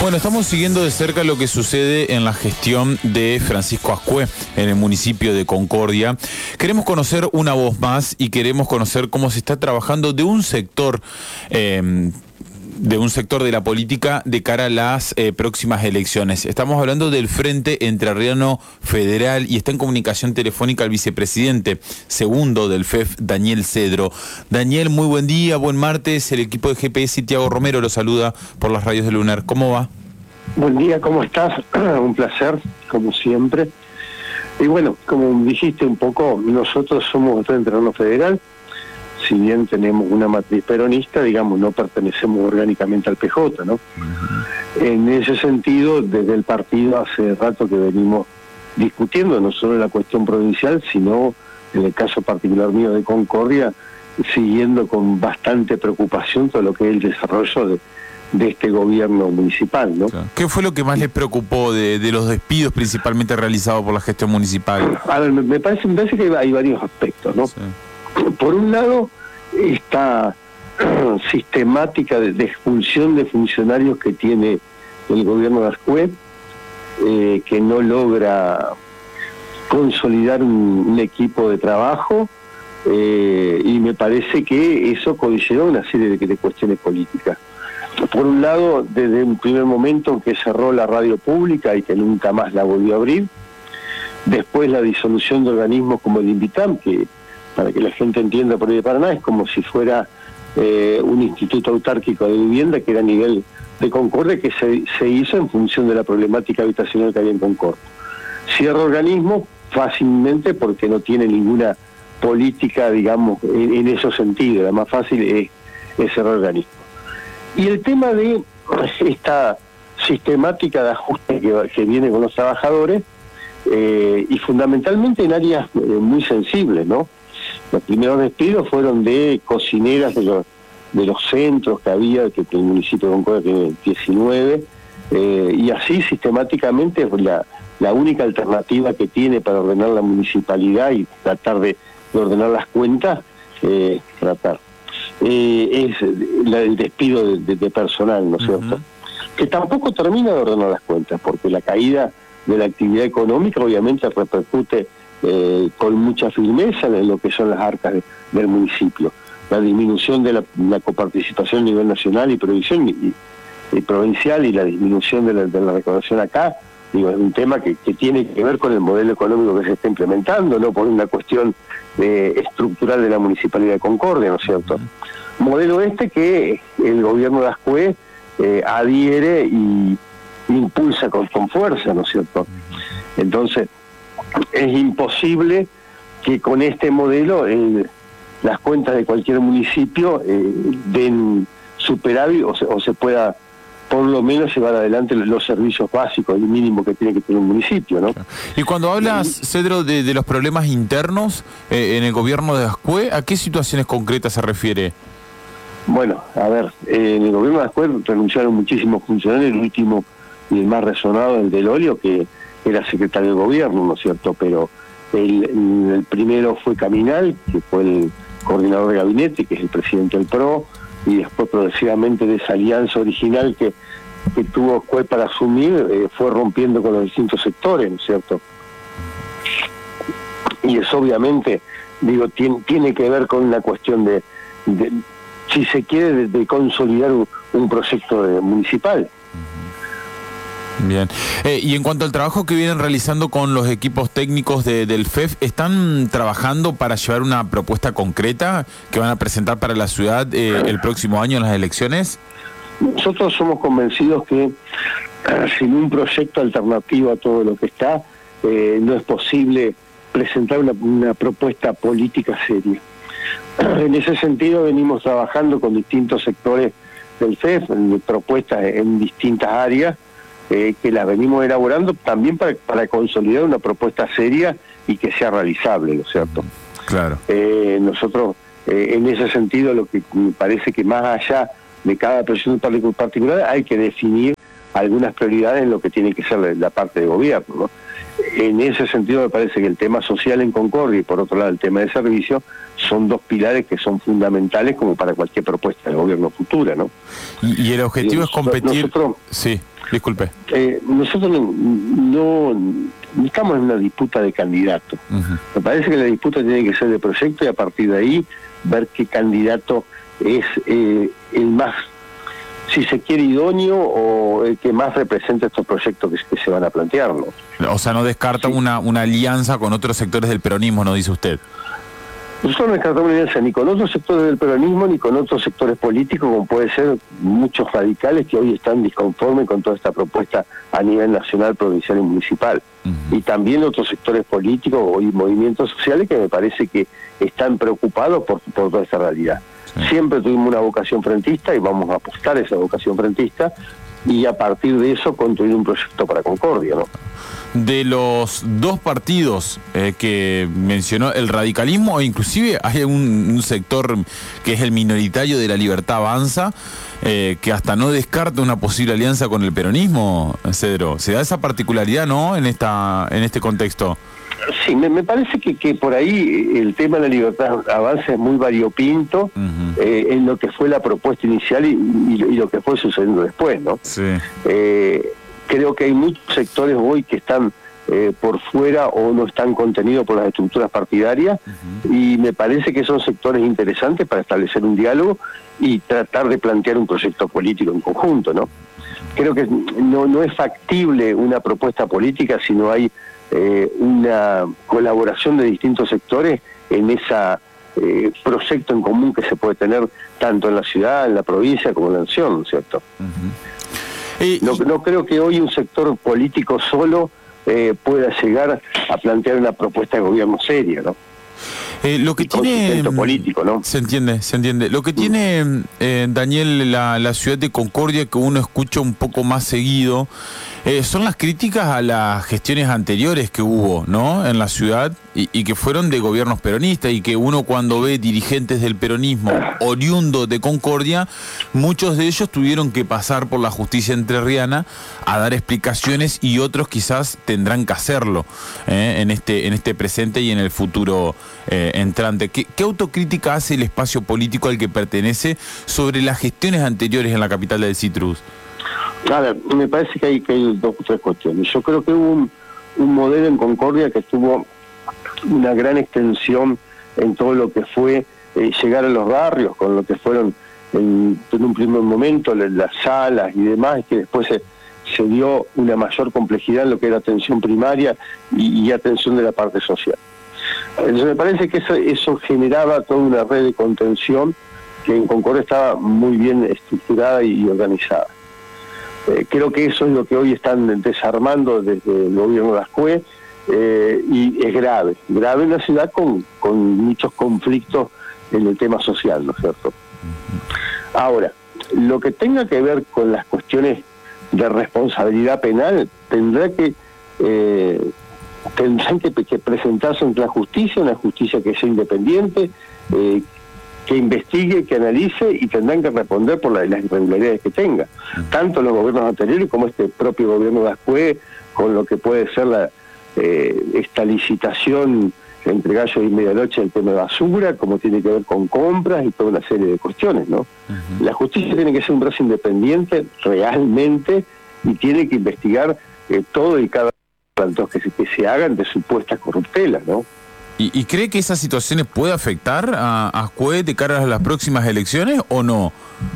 Bueno, estamos siguiendo de cerca lo que sucede en la gestión de Francisco Ascué en el municipio de Concordia. Queremos conocer una voz más y queremos conocer cómo se está trabajando de un sector de la política de cara a las próximas elecciones. Estamos hablando del Frente Entrerriano Federal y está en comunicación telefónica el vicepresidente segundo del FEF, Daniel Cedro. Daniel, muy buen día, buen martes. El equipo de GPS y Tiago Romero lo saluda por las radios de Lunar. ¿Cómo va? Buen día, ¿cómo estás? Un placer, como siempre. Y bueno, como dijiste un poco, nosotros somos el Frente Entrerriano Federal. Si bien tenemos una matriz peronista, digamos, no pertenecemos orgánicamente al PJ, ¿no? En ese sentido, desde el partido hace rato que venimos discutiendo, no solo la cuestión provincial, sino en el caso particular mío de Concordia, siguiendo con bastante preocupación todo lo que es el desarrollo de este gobierno municipal, ¿no? ¿Qué fue lo que más les preocupó de los despidos principalmente realizados por la gestión municipal? A ver, me parece que hay varios aspectos, ¿no? Sí. Por un lado, esta sistemática de expulsión de funcionarios que tiene el gobierno de Ascué, que no logra consolidar un equipo de trabajo, y me parece que eso conlleva una serie de cuestiones políticas. Por un lado, desde un primer momento en que cerró la radio pública y que nunca más la volvió a abrir, después la disolución de organismos como el INVITAM, que para que la gente entienda por ahí de Paraná, es como si fuera un instituto autárquico de vivienda que era a nivel de Concordia, que se hizo en función de la problemática habitacional que había en Concordia. Cierra organismo fácilmente porque no tiene ninguna política, digamos, en esos sentidos. La más fácil es cerrar organismo. Y el tema de esta sistemática de ajuste que viene con los trabajadores, y fundamentalmente en áreas muy sensibles, ¿no? Los primeros despidos fueron de cocineras de los centros que había, que el municipio de Concordia tiene 19, y así sistemáticamente es la única alternativa que tiene para ordenar la municipalidad y tratar de ordenar las cuentas, es el despido de personal, ¿no es cierto? Que tampoco termina de ordenar las cuentas, porque la caída de la actividad económica obviamente repercute con mucha firmeza en lo que son las arcas del municipio. La disminución de la coparticipación a nivel nacional y provisión y provincial, y la disminución de la recaudación acá, digo, es un tema que tiene que ver con el modelo económico que se está implementando, no por una cuestión estructural de la Municipalidad de Concordia, ¿no es cierto? Modelo que el gobierno de Ascué adhiere y impulsa con fuerza, ¿no es cierto? Entonces, es imposible que con este modelo las cuentas de cualquier municipio den superávit o se pueda por lo menos llevar adelante los servicios básicos, el mínimo que tiene que tener un municipio, ¿no? Y cuando hablas, Cedro, de los problemas internos en el gobierno de Ascué, ¿a qué situaciones concretas se refiere? Bueno, a ver, en el gobierno de Ascué renunciaron muchísimos funcionarios, el último y el más resonado, el del Olio, que era secretario de gobierno, ¿no es cierto? Pero el primero fue Caminal, que fue el coordinador de gabinete, que es el presidente del PRO, y después progresivamente de esa alianza original que tuvo Ascué para asumir, fue rompiendo con los distintos sectores, ¿no es cierto? Y eso obviamente, digo, tiene que ver con una cuestión de si se quiere, de consolidar un proyecto municipal. Bien. Y en cuanto al trabajo que vienen realizando con los equipos técnicos del FEF, ¿están trabajando para llevar una propuesta concreta que van a presentar para la ciudad el próximo año en las elecciones? Nosotros somos convencidos que sin un proyecto alternativo a todo lo que está, no es posible presentar una propuesta política seria. En ese sentido venimos trabajando con distintos sectores del FEF, en propuestas en distintas áreas, que las venimos elaborando también para consolidar una propuesta seria y que sea realizable, ¿no es cierto? Claro. Nosotros, en ese sentido, lo que me parece que más allá de cada proyecto particular hay que definir algunas prioridades en lo que tiene que ser la parte de gobierno, ¿no? En ese sentido me parece que el tema social en Concordia y por otro lado el tema de servicio son dos pilares que son fundamentales como para cualquier propuesta de gobierno futura, ¿no? Y el objetivo es competir... Nosotros, sí. Disculpe. Nosotros no estamos en una disputa de candidato. Me parece que la disputa tiene que ser de proyecto y a partir de ahí ver qué candidato es el más, si se quiere, idóneo o el que más representa estos proyectos que se van a plantear, ¿no? O sea, no descarta una alianza con otros sectores del peronismo, ¿no dice usted? Nosotros no descartamos una alianza ni con otros sectores del peronismo ni con otros sectores políticos, como puede ser muchos radicales que hoy están disconformes con toda esta propuesta a nivel nacional, provincial y municipal. Y también otros sectores políticos y movimientos sociales que me parece que están preocupados por toda esta realidad. Siempre tuvimos una vocación frentista y vamos a apostar a esa vocación frentista y a partir de eso construir un proyecto para Concordia, ¿no? De los dos partidos que mencionó, el radicalismo, e inclusive hay un sector que es el minoritario de La Libertad Avanza, que hasta no descarta una posible alianza con el peronismo, Cedro. Se da esa particularidad, ¿no?, en este contexto. Sí, me parece que por ahí el tema de La Libertad Avanza es muy variopinto en lo que fue la propuesta inicial y lo que fue sucediendo después, ¿no? Sí. Creo que hay muchos sectores hoy que están por fuera o no están contenidos por las estructuras partidarias y me parece que son sectores interesantes para establecer un diálogo y tratar de plantear un proyecto político en conjunto, ¿no? Creo que no es factible una propuesta política si no hay una colaboración de distintos sectores en ese proyecto en común que se puede tener tanto en la ciudad, en la provincia como en la nación, ¿no es cierto? No creo que hoy un sector político solo pueda llegar a plantear una propuesta de gobierno seria, ¿no? Lo que tiene político, ¿no? Se entiende. Lo que tiene, Daniel, la ciudad de Concordia, que uno escucha un poco más seguido, son las críticas a las gestiones anteriores que hubo, ¿no?, en la ciudad y que fueron de gobiernos peronistas, y que uno cuando ve dirigentes del peronismo oriundos de Concordia, muchos de ellos tuvieron que pasar por la justicia entrerriana a dar explicaciones y otros quizás tendrán que hacerlo en este presente y en el futuro entrante. ¿Qué autocrítica hace el espacio político al que pertenece sobre las gestiones anteriores en la capital del Citrus? A ver, me parece que hay dos o tres cuestiones. Yo creo que hubo un modelo en Concordia que tuvo una gran extensión en todo lo que fue llegar a los barrios, con lo que fueron en un primer momento las salas y demás, y que después se dio una mayor complejidad en lo que era atención primaria y atención de la parte social. Entonces me parece que eso generaba toda una red de contención que en Concordia estaba muy bien estructurada y organizada. Creo que eso es lo que hoy están desarmando desde el gobierno de Ascue y es grave en la ciudad con muchos conflictos en el tema social, ¿no es cierto? Ahora, lo que tenga que ver con las cuestiones de responsabilidad penal tendrán que presentarse ante la justicia, una justicia que sea independiente, que investigue, que analice y tendrán que responder por las irregularidades que tenga. Tanto los gobiernos anteriores como este propio gobierno de Ascue, con lo que puede ser esta licitación entre Gallo y Medianoche del tema de basura, como tiene que ver con compras y toda una serie de cuestiones, ¿no? La justicia tiene que ser un brazo independiente realmente y tiene que investigar todo y cada planteos que se hagan de supuestas corruptelas, ¿no? ¿Y cree que esas situaciones puede afectar a Ascue de cara a las próximas elecciones o no?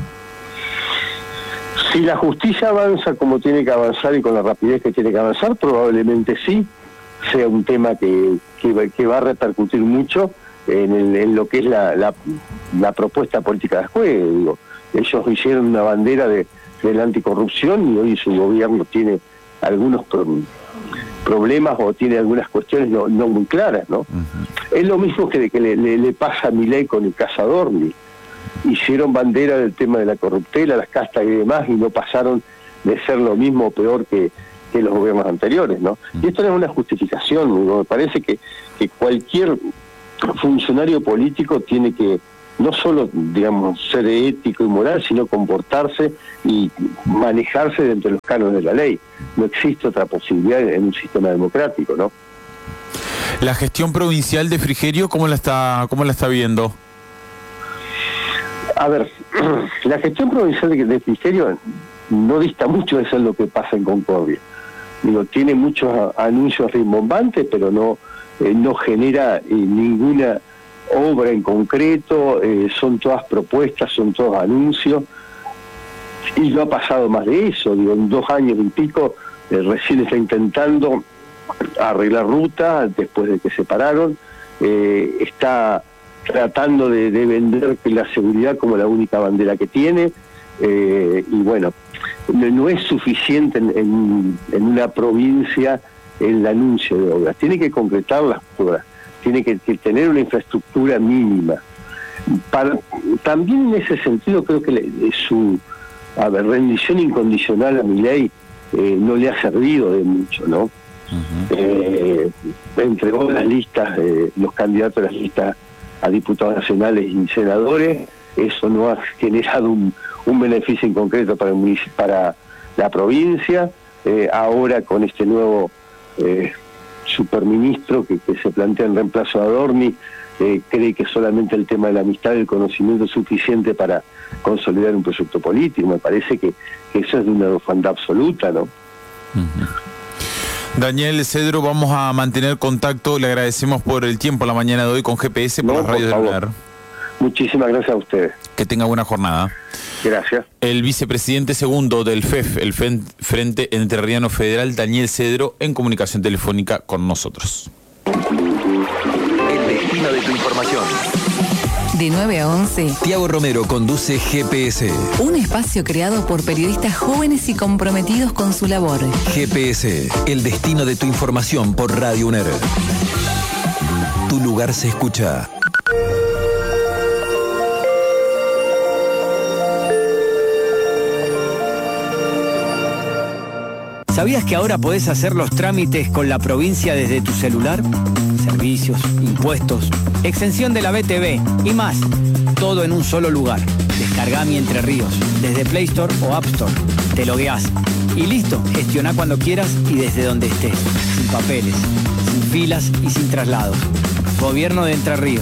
Si la justicia avanza como tiene que avanzar y con la rapidez que tiene que avanzar, probablemente sí sea un tema que va a repercutir mucho en lo que es la propuesta política de Ascue. Digo, ellos hicieron una bandera de la anticorrupción y hoy su gobierno tiene algunos problemas o tiene algunas cuestiones no muy claras, ¿no? Es lo mismo que le pasa a Milei con el Cazador. Hicieron bandera del tema de la corruptela, las castas y demás, y no pasaron de ser lo mismo o peor que los gobiernos anteriores, ¿no? Y esto no es una justificación, ¿no? Me parece que cualquier funcionario político tiene que no solo, digamos, ser ético y moral, sino comportarse y manejarse dentro de los cánones de la ley. No existe otra posibilidad en un sistema democrático, ¿no? La gestión provincial de Frigerio, ¿cómo la está viendo? A ver, la gestión provincial de Frigerio no dista mucho de ser lo que pasa en Concordia. Digo, tiene muchos anuncios rimbombantes, pero no genera ninguna obra en concreto, son todas propuestas, son todos anuncios, y no ha pasado más de eso. Digo, en 2 años y pico recién está intentando arreglar ruta después de que se pararon, está tratando de vender la seguridad como la única bandera que tiene, y bueno, no es suficiente en una provincia el anuncio de obras, tiene que concretar las obras, tiene que tener una infraestructura mínima. También en ese sentido creo que su rendición incondicional a Milei no le ha servido de mucho, ¿no? Uh-huh. Entregó las listas, los candidatos a las listas a diputados nacionales y senadores, eso no ha generado un beneficio en concreto para la provincia. Ahora con este nuevo superministro que se plantea en reemplazo a Adorni, cree que solamente el tema de la amistad y el conocimiento es suficiente para consolidar un proyecto político. Me parece que eso es de una orfandad absoluta, ¿no? Uh-huh. Daniel Cedro, vamos a mantener contacto. Le agradecemos por el tiempo la mañana de hoy con GPS por las radios del lugar. Muchísimas gracias a ustedes. Que tenga buena jornada. Gracias. El vicepresidente segundo del FEF, el Frente Entrerriano Federal, Daniel Cedro, en comunicación telefónica con nosotros. El destino de tu información. De 9 a 11, Tiago Romero conduce GPS. Un espacio creado por periodistas jóvenes y comprometidos con su labor. GPS, el destino de tu información por Radio UNER. Tu lugar se escucha. ¿Sabías que ahora podés hacer los trámites con la provincia desde tu celular? Servicios, impuestos, exención de la BTV y más. Todo en un solo lugar. Descargá Mi Entre Ríos desde Play Store o App Store. Te logueás y listo. Gestioná cuando quieras y desde donde estés. Sin papeles, sin filas y sin traslados. Gobierno de Entre Ríos.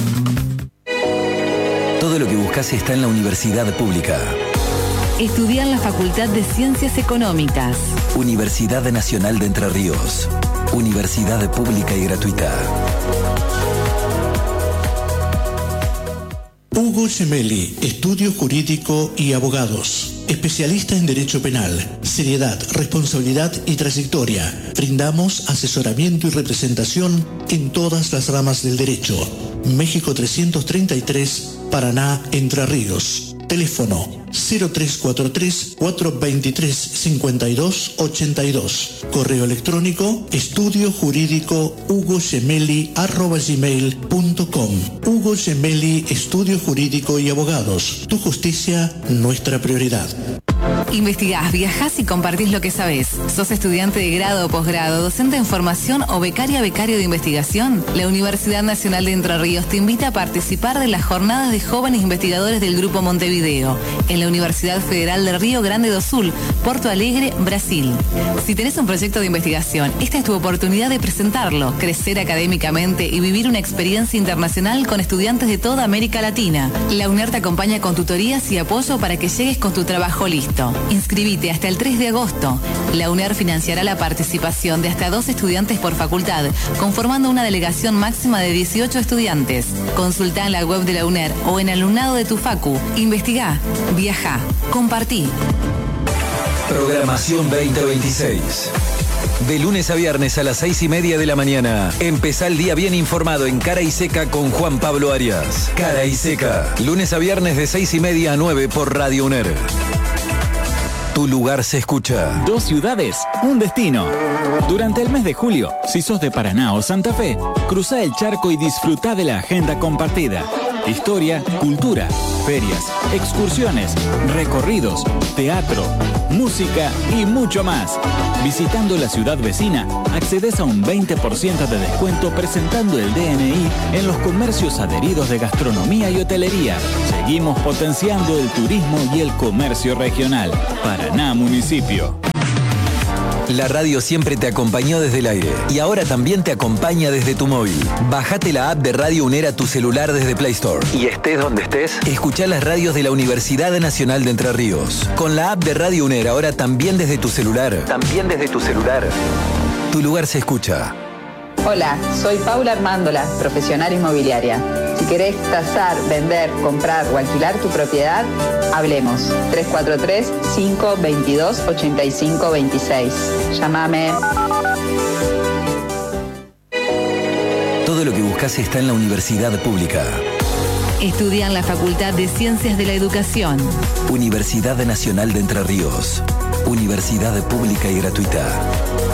Todo lo que buscas está en la universidad pública. Estudiar en la Facultad de Ciencias Económicas. Universidad Nacional de Entre Ríos. Universidad pública y gratuita. Hugo Gemelli, Estudio Jurídico y Abogados. Especialista en Derecho Penal, seriedad, responsabilidad y trayectoria. Brindamos asesoramiento y representación en todas las ramas del derecho. México 333, Paraná, Entre Ríos. Teléfono 0343-423-5282. Correo electrónico estudiojurídico@gmail.com. Hugo Gemelli, Estudio Jurídico y Abogados. Tu justicia, nuestra prioridad. Investigás, viajás y compartís lo que sabés. ¿Sos estudiante de grado o posgrado, docente en formación o becario de investigación? La Universidad Nacional de Entre Ríos te invita a participar de las jornadas de jóvenes investigadores del Grupo Montevideo en la Universidad Federal de Río Grande do Sul, Porto Alegre, Brasil. Si tenés un proyecto de investigación, esta es tu oportunidad de presentarlo, crecer académicamente y vivir una experiencia internacional con estudiantes de toda América Latina. La UNER te acompaña con tutorías y apoyo para que llegues con tu trabajo listo. Inscribite hasta el 3 de agosto. La UNER financiará la participación de hasta 2 estudiantes por facultad, conformando una delegación máxima de 18 estudiantes. Consultá en la web de la UNER o en el alumnado de tu facu. Investigá, viajá, compartí. Programación 2026. De lunes a viernes a las 6:30 de la mañana. Empezá el día bien informado en Cara y Seca con Juan Pablo Arias. Cara y Seca. Lunes a viernes de 6:30 a 9 por Radio UNER. Tu lugar se escucha. 2 ciudades, un destino. Durante el mes de julio, si sos de Paraná o Santa Fe, cruzá el charco y disfrutá de la agenda compartida. Historia, cultura, ferias, excursiones, recorridos, teatro, música y mucho más. Visitando la ciudad vecina, accedes a un 20% de descuento presentando el DNI en los comercios adheridos de gastronomía y hotelería. Seguimos potenciando el turismo y el comercio regional. Paraná Municipio. La radio siempre te acompañó desde el aire y ahora también te acompaña desde tu móvil. Bajate la app de Radio UNER a tu celular desde Play Store. Y estés donde estés, escuchá las radios de la Universidad Nacional de Entre Ríos. Con la app de Radio UNER ahora también desde tu celular. Tu lugar se escucha. Hola, soy Paula Armándola, profesional inmobiliaria. Si querés tasar, vender, comprar o alquilar tu propiedad, hablemos. 343-522-8526. Llámame. Todo lo que buscas está en la universidad pública. Estudia en la Facultad de Ciencias de la Educación. Universidad Nacional de Entre Ríos. Universidad pública y gratuita.